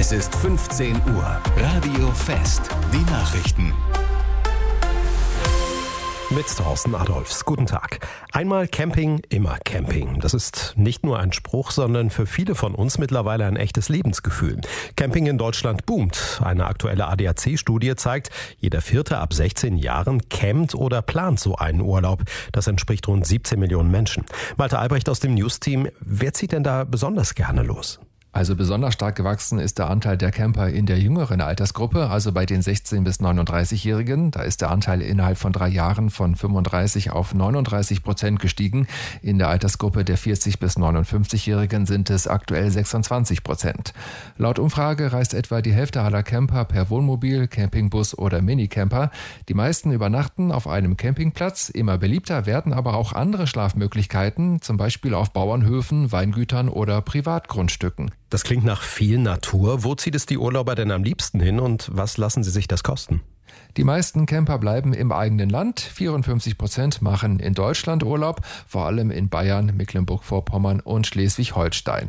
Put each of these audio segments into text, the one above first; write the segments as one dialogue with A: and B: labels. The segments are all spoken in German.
A: Es ist 15 Uhr. Radio Fest. Die Nachrichten.
B: Mit Thorsten Adolfs. Guten Tag. Einmal Camping, immer Camping. Das ist nicht nur ein Spruch, sondern für viele von uns mittlerweile ein echtes Lebensgefühl. Camping in Deutschland boomt. Eine aktuelle ADAC-Studie zeigt, jeder Vierte ab 16 Jahren campt oder plant so einen Urlaub. Das entspricht rund 17 Millionen Menschen. Malte Albrecht aus dem News-Team. Wer zieht denn da besonders gerne los?
C: Also besonders stark gewachsen ist der Anteil der Camper in der jüngeren Altersgruppe, also bei den 16- bis 39-Jährigen. Da ist der Anteil innerhalb von 3 Jahren von 35 auf 39% gestiegen. In der Altersgruppe der 40- bis 59-Jährigen sind es aktuell 26%. Laut Umfrage reist etwa die Hälfte aller Camper per Wohnmobil, Campingbus oder Minicamper. Die meisten übernachten auf einem Campingplatz. Immer beliebter werden aber auch andere Schlafmöglichkeiten, zum Beispiel auf Bauernhöfen, Weingütern oder Privatgrundstücken.
B: Das klingt nach viel Natur. Wo zieht es die Urlauber denn am liebsten hin und was lassen sie sich das kosten?
C: Die meisten Camper bleiben im eigenen Land. 54% machen in Deutschland Urlaub, vor allem in Bayern, Mecklenburg-Vorpommern und Schleswig-Holstein.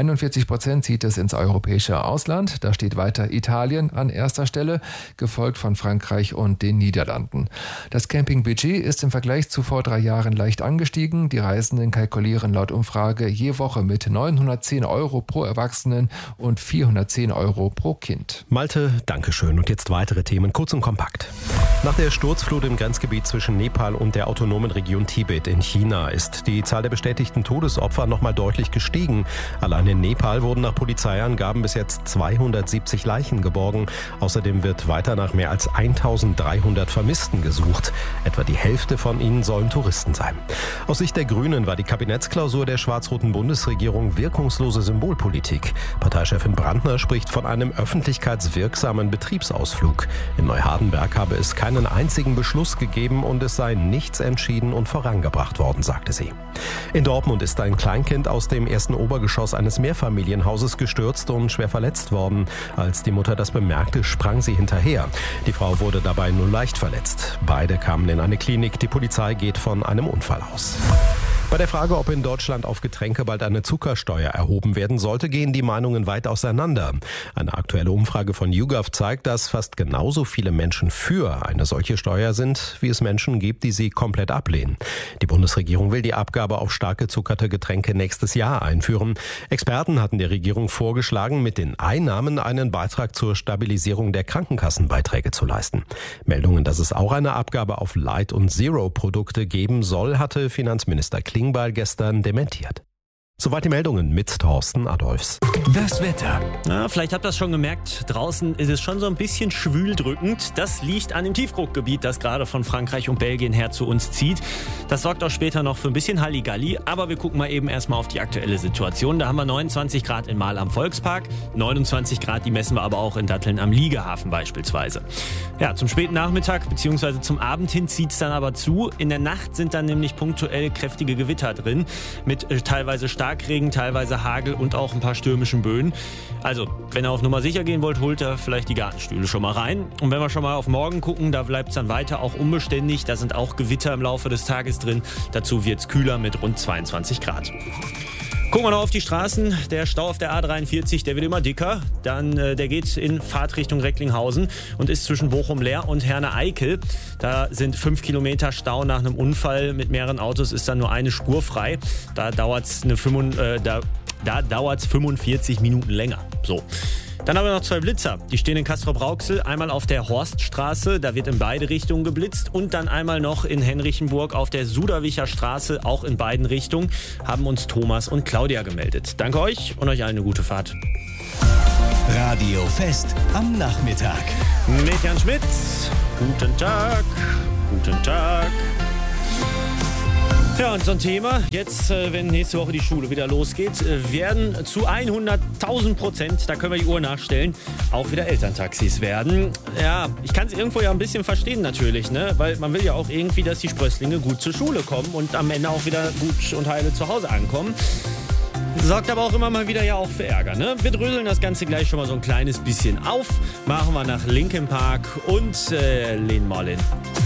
C: 41% zieht es ins europäische Ausland. Da steht weiter Italien an erster Stelle, gefolgt von Frankreich und den Niederlanden. Das Campingbudget ist im Vergleich zu vor 3 Jahren leicht angestiegen. Die Reisenden kalkulieren laut Umfrage je Woche mit 910 € pro Erwachsenen und 410 € pro Kind.
B: Malte, Dankeschön. Und jetzt weitere Themen, kurz und kompakt. Nach der Sturzflut im Grenzgebiet zwischen Nepal und der autonomen Region Tibet in China ist die Zahl der bestätigten Todesopfer nochmal deutlich gestiegen. Allein in Nepal wurden nach Polizeiangaben bis jetzt 270 Leichen geborgen. Außerdem wird weiter nach mehr als 1300 Vermissten gesucht. Etwa die Hälfte von ihnen sollen Touristen sein. Aus Sicht der Grünen war die Kabinettsklausur der schwarz-roten Bundesregierung wirkungslose Symbolpolitik. Parteichefin Brandner spricht von einem öffentlichkeitswirksamen Betriebsausflug. In Neuhardenberg habe es keinen einzigen Beschluss gegeben und es sei nichts entschieden und vorangebracht worden, sagte sie. In Dortmund ist ein Kleinkind aus dem ersten Obergeschoss eines Mehrfamilienhauses gestürzt und schwer verletzt worden. Als die Mutter das bemerkte, sprang sie hinterher. Die Frau wurde dabei nur leicht verletzt. Beide kamen in eine Klinik. Die Polizei geht von einem Unfall aus. Bei der Frage, ob in Deutschland auf Getränke bald eine Zuckersteuer erhoben werden sollte, gehen die Meinungen weit auseinander. Eine aktuelle Umfrage von YouGov zeigt, dass fast genauso viele Menschen für eine solche Steuer sind, wie es Menschen gibt, die sie komplett ablehnen. Die Bundesregierung will die Abgabe auf stark gezuckerte Getränke nächstes Jahr einführen. Experten hatten der Regierung vorgeschlagen, mit den Einnahmen einen Beitrag zur Stabilisierung der Krankenkassenbeiträge zu leisten. Meldungen, dass es auch eine Abgabe auf Light- und Zero-Produkte geben soll, hatte Finanzminister Klingbeil gestern dementiert. Soweit die Meldungen mit Thorsten Adolfs.
A: Das Wetter.
D: Ja, vielleicht habt ihr das schon gemerkt, draußen ist es schon so ein bisschen schwüldrückend. Das liegt an dem Tiefdruckgebiet, das gerade von Frankreich und Belgien her zu uns zieht. Das sorgt auch später noch für ein bisschen Halligalli, aber wir gucken mal eben erstmal auf die aktuelle Situation. Da haben wir 29 Grad in Mahl am Volkspark, 29 Grad, die messen wir aber auch in Datteln am Liegehafen beispielsweise. Ja, zum späten Nachmittag bzw. zum Abend hin zieht es dann aber zu. In der Nacht sind dann nämlich punktuell kräftige Gewitter drin, mit teilweise Starkregen, teilweise Hagel und auch ein paar stürmischen Böen. Also, wenn ihr auf Nummer sicher gehen wollt, holt ihr vielleicht die Gartenstühle schon mal rein. Und wenn wir schon mal auf morgen gucken, da bleibt es dann weiter auch unbeständig. Da sind auch Gewitter im Laufe des Tages drin. Dazu wird es kühler mit rund 22 Grad. Gucken wir noch auf die Straßen. Der Stau auf der A43, der wird immer dicker. Dann, der geht in Fahrtrichtung Recklinghausen und ist zwischen Bochum-Leer und Herne-Eickel. Da sind 5 Kilometer Stau nach einem Unfall mit mehreren Autos, ist dann nur eine Spur frei. Da dauert es 45 Minuten länger. So. Dann haben wir noch 2 Blitzer. Die stehen in Castrop-Rauxel. Einmal auf der Horststraße, da wird in beide Richtungen geblitzt. Und dann einmal noch in Henrichenburg auf der Suderwicher Straße, auch in beiden Richtungen, haben uns Thomas und Claudia gemeldet. Danke euch und euch allen eine gute Fahrt.
A: Radio Fest am Nachmittag.
D: Mit Jan Schmidt. Guten Tag. Guten Tag. Ja, und so ein Thema, jetzt, wenn nächste Woche die Schule wieder losgeht, werden zu 100.000%, da können wir die Uhr nachstellen, auch wieder Elterntaxis werden. Ja, ich kann es irgendwo ja ein bisschen verstehen natürlich, ne? Weil man will ja auch irgendwie, dass die Sprösslinge gut zur Schule kommen und am Ende auch wieder gut und heile zu Hause ankommen. Sorgt aber auch immer mal wieder ja auch für Ärger, ne? Wir dröseln das Ganze gleich schon mal so ein kleines bisschen auf, machen wir nach Linkin Park und lehnen mal in.